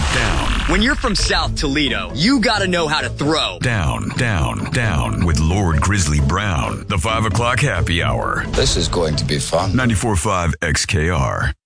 down. When you're from South Toledo, you gotta know how to throw. Down with Lord Grizzly Brown. The 5 o'clock happy hour. This is going to be fun. 94.5 XKR.